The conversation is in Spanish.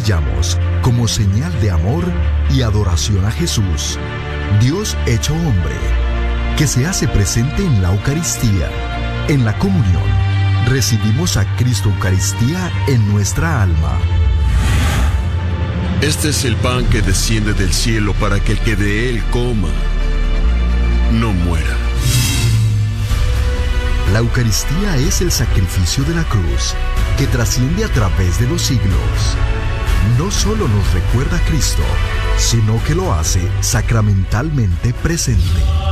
brillamos como señal de amor y adoración a Jesús, Dios hecho hombre, que se hace presente en la Eucaristía. En la comunión, recibimos a Cristo Eucaristía en nuestra alma. Este es el pan que desciende del cielo para que el que de él coma no muera. La Eucaristía es el sacrificio de la cruz que trasciende a través de los siglos. No solo nos recuerda a Cristo, sino que lo hace sacramentalmente presente.